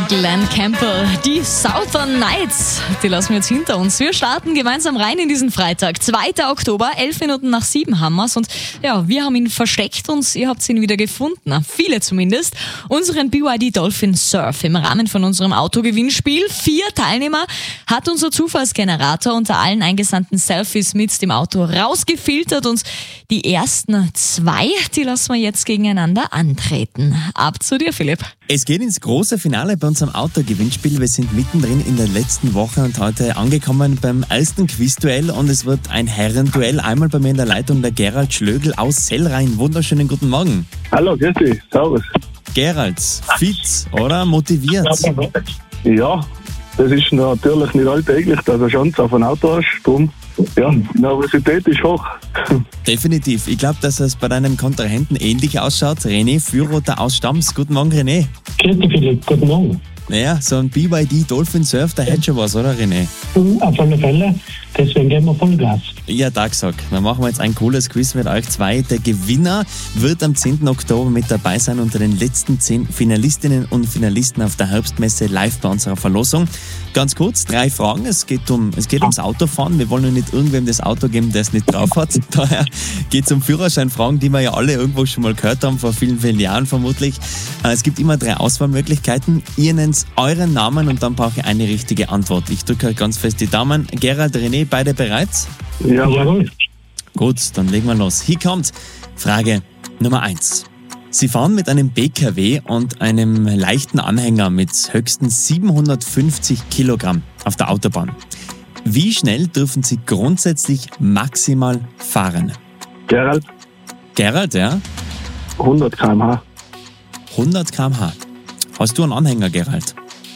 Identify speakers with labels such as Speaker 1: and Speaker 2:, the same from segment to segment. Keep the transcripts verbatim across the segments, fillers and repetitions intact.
Speaker 1: Glenn Campbell, die Southern Nights, die lassen wir jetzt hinter uns. Wir starten gemeinsam rein in diesen Freitag, zweiter Oktober, elf Minuten nach sieben haben wir's. Und ja, wir haben ihn versteckt und ihr habt ihn wieder gefunden, viele zumindest. Unseren B Y D Dolphin Surf im Rahmen von unserem Autogewinnspiel. Vier Teilnehmer hat unser Zufallsgenerator unter allen eingesandten Selfies mit dem Auto rausgefiltert und die ersten zwei, die lassen wir jetzt gegeneinander antreten. Ab zu dir, Philipp.
Speaker 2: Es geht ins große Finale bei unserem Autogewinnspiel. Wir sind mittendrin in der letzten Woche und heute angekommen beim ersten Quizduell und es wird ein Herrenduell. Einmal bei mir in der Leitung der Gerald Schlögl aus Sellrhein. Wunderschönen guten Morgen.
Speaker 3: Hallo, grüß dich. Servus.
Speaker 2: Gerald, fit, oder? Motiviert?
Speaker 3: Ja, das ist natürlich nicht alltäglich, dass du eine Chance auf ein Auto hast. Drum, ja, die Nervosität ist hoch.
Speaker 2: Definitiv. Ich glaube, dass es bei deinem Kontrahenten ähnlich ausschaut. René Fürroter aus Stams. Guten Morgen, René.
Speaker 4: Grüß dich, Philipp. Guten Morgen.
Speaker 2: Naja, so ein B Y D Dolphin Surf, der hätte schon was, oder René?
Speaker 4: Auf alle Fälle. Deswegen geben wir Vollgas.
Speaker 2: Ja, da gesagt. Dann machen wir jetzt ein cooles Quiz mit euch zwei. Der Gewinner wird am zehnten Oktober mit dabei sein unter den letzten zehn Finalistinnen und Finalisten auf der Herbstmesse live bei unserer Verlosung. Ganz kurz, drei Fragen. Es geht, um, es geht ums Autofahren. Wir wollen ja nicht irgendwem das Auto geben, der es nicht drauf hat. Daher geht es um Führerscheinfragen, die wir ja alle irgendwo schon mal gehört haben, vor vielen, vielen Jahren vermutlich. Es gibt immer drei Auswahlmöglichkeiten. Ihr nennt euren Namen und dann brauche ich eine richtige Antwort. Ich drücke halt ganz fest die Daumen. Gerald, René, beide bereit?
Speaker 3: Jawohl.
Speaker 2: Gut, dann legen wir los. Hier kommt Frage Nummer eins. Sie fahren mit einem B K W und einem leichten Anhänger mit höchstens siebenhundertfünfzig Kilogramm auf der Autobahn. Wie schnell dürfen Sie grundsätzlich maximal fahren?
Speaker 3: Gerald,
Speaker 2: Gerald, ja?
Speaker 3: hundert Kilometer pro Stunde.
Speaker 2: hundert Kilometer pro Stunde. Hast du einen Anhänger, Gerald?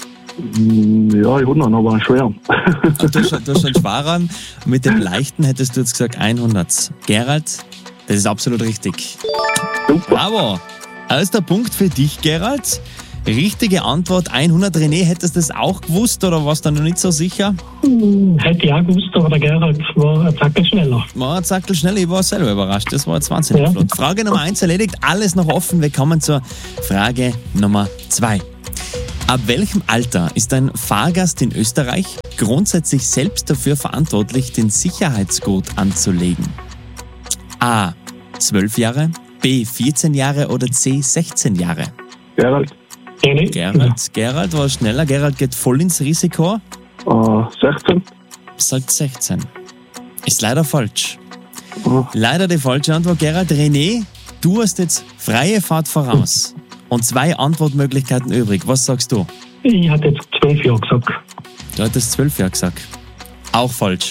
Speaker 3: Ja, ich habe noch, aber einen schweren.
Speaker 2: Du hast, du hast einen schweren. Mit dem leichten hättest du jetzt gesagt hundert. Gerald, das ist absolut richtig.
Speaker 3: Super.
Speaker 2: Bravo. Erster Punkt für dich, Gerald. Richtige Antwort hundert. René, hättest du das auch gewusst oder warst du noch nicht so sicher?
Speaker 4: Hm, hätte ich auch gewusst, aber der Gerald war ein Zackel schneller.
Speaker 2: War ein Zackel schneller, ich war selber überrascht. Das war jetzt wahnsinnig
Speaker 4: Ja.
Speaker 2: flott. Frage Nummer eins erledigt, alles noch offen. Wir kommen zur Frage Nummer zwei. Ab welchem Alter ist ein Fahrgast in Österreich grundsätzlich selbst dafür verantwortlich, den Sicherheitsgurt anzulegen? A. zwölf Jahre, B. vierzehn Jahre oder C. sechzehn Jahre?
Speaker 3: Gerald,
Speaker 4: René?
Speaker 2: Gerald, Gerald war schneller. Gerald geht voll ins Risiko.
Speaker 3: äh, sechzehn.
Speaker 2: Sagt sechzehn. Ist leider falsch.
Speaker 3: Oh.
Speaker 2: Leider die falsche Antwort. Gerald, René, du hast jetzt freie Fahrt voraus und zwei Antwortmöglichkeiten übrig. Was sagst du?
Speaker 4: Ich hatte jetzt zwölf Jahre gesagt.
Speaker 2: Du hattest zwölf Jahre gesagt. Auch falsch.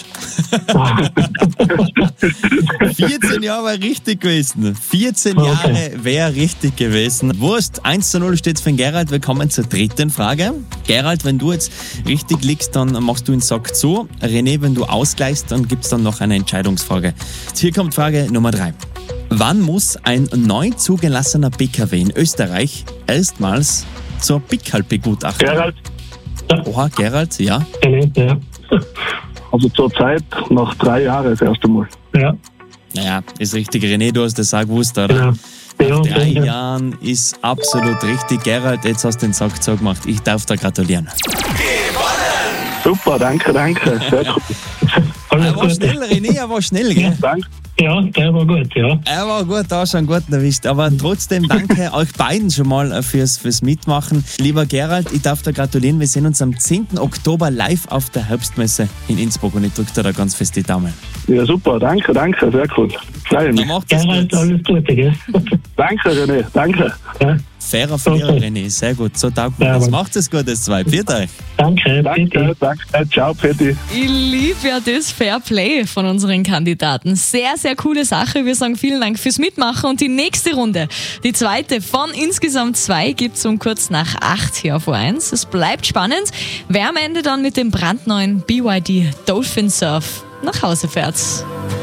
Speaker 2: vierzehn Jahre wäre richtig gewesen. vierzehn
Speaker 4: Okay.
Speaker 2: Jahre wäre richtig gewesen. Wurst, eins zu null steht für den Gerald. Wir kommen zur dritten Frage. Gerald, wenn du jetzt richtig liegst, dann machst du den Sack zu. René, wenn du ausgleichst, dann gibt es dann noch eine Entscheidungsfrage. Hier kommt Frage Nummer drei. Wann muss ein neu zugelassener B K W in Österreich erstmals zur B I C-Begutachtung?
Speaker 3: Gerald,
Speaker 2: Oha, Gerald, ja.
Speaker 4: René, ja.
Speaker 3: also zur Zeit nach drei Jahren das erste Mal.
Speaker 4: Ja,
Speaker 2: Naja, ist richtig. René, du hast das auch gewusst, oder?
Speaker 4: genau. Ja,
Speaker 2: Nach drei
Speaker 4: ja.
Speaker 2: Jahren ist absolut richtig. Gerald, jetzt hast du den Sack zugemacht. Ich darf dir gratulieren.
Speaker 3: Super, danke, danke. Sehr cool.
Speaker 4: Alles
Speaker 2: Er war
Speaker 4: Gute.
Speaker 2: schnell, René, er war schnell, gell?
Speaker 3: Danke.
Speaker 4: Ja, der war gut, ja.
Speaker 2: Er war gut, da schon gut erwischt. Aber trotzdem danke euch beiden schon mal fürs, fürs Mitmachen. Lieber Gerald, ich darf dir gratulieren. Wir sehen uns am zehnten Oktober live auf der Herbstmesse in Innsbruck und ich drücke dir da ganz fest die Daumen.
Speaker 3: Ja, super, danke, danke. Sehr cool. Freue
Speaker 2: Dann
Speaker 3: mich.
Speaker 2: macht es
Speaker 4: Gerald,
Speaker 2: gut.
Speaker 4: alles Gute, gell?
Speaker 3: Danke, René. Danke.
Speaker 4: Ja,
Speaker 2: Fairer Verlierer,
Speaker 4: Okay.
Speaker 2: René. Sehr gut. So taugt mir
Speaker 4: Ja,
Speaker 2: das.
Speaker 4: Mann.
Speaker 2: Macht es gut, das zwei. Viert euch.
Speaker 4: danke,
Speaker 3: Danke,
Speaker 4: bitte.
Speaker 3: danke. Ciao, Petti.
Speaker 1: Ich liebe ja das Fair Play von unseren Kandidaten. Sehr, sehr coole Sache. Wir sagen vielen Dank fürs Mitmachen und die nächste Runde, die zweite von insgesamt zwei, gibt es um kurz nach acht hier auf O eins. Es bleibt spannend, wer am Ende dann mit dem brandneuen B Y D Dolphin Surf nach Hause fährt.